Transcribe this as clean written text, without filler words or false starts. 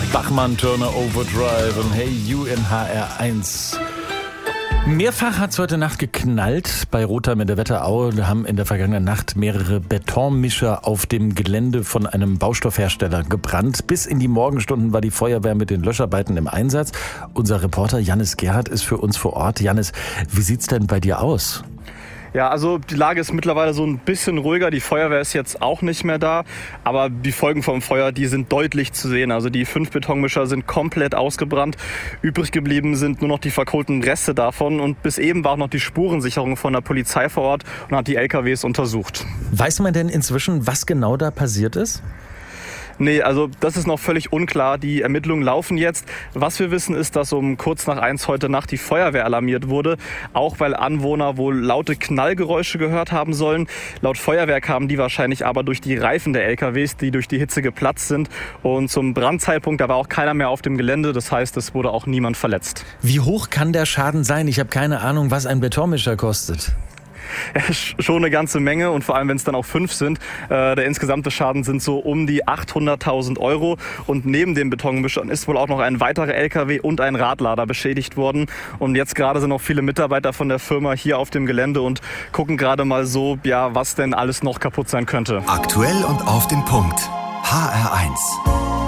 Bachmann, Turner Overdrive und Hey You in HR1. Mehrfach hat es heute Nacht geknallt bei Rotheim in der Wetterau. Da haben in der vergangenen Nacht mehrere Betonmischer auf dem Gelände von einem Baustoffhersteller gebrannt. Bis in die Morgenstunden war die Feuerwehr mit den Löscharbeiten im Einsatz. Unser Reporter Jannis Gerhardt ist für uns vor Ort. Jannis, wie sieht's denn bei dir aus? Ja, also die Lage ist mittlerweile so ein bisschen ruhiger. Die Feuerwehr ist jetzt auch nicht mehr da. Aber die Folgen vom Feuer, die sind deutlich zu sehen. Also die 5 Betonmischer sind komplett ausgebrannt. Übrig geblieben sind nur noch die verkohlten Reste davon. Und bis eben war auch noch die Spurensicherung von der Polizei vor Ort und hat die LKWs untersucht. Weiß man denn inzwischen, was genau da passiert ist? Nee, also das ist noch völlig unklar. Die Ermittlungen laufen jetzt. Was wir wissen ist, dass um kurz nach 1 heute Nacht die Feuerwehr alarmiert wurde. Auch weil Anwohner wohl laute Knallgeräusche gehört haben sollen. Laut Feuerwehr kamen die wahrscheinlich aber durch die Reifen der LKWs, die durch die Hitze geplatzt sind. Und zum Brandzeitpunkt, da war auch keiner mehr auf dem Gelände. Das heißt, es wurde auch niemand verletzt. Wie hoch kann der Schaden sein? Ich habe keine Ahnung, was ein Betonmischer kostet. Ja, schon eine ganze Menge und vor allem, wenn es dann auch 5 sind. Der insgesamte Schaden sind so um die 800.000 € und neben den Betonmischern ist wohl auch noch ein weiterer LKW und ein Radlader beschädigt worden. Und jetzt gerade sind auch viele Mitarbeiter von der Firma hier auf dem Gelände und gucken gerade mal so, ja, was denn alles noch kaputt sein könnte. Aktuell und auf den Punkt. HR1.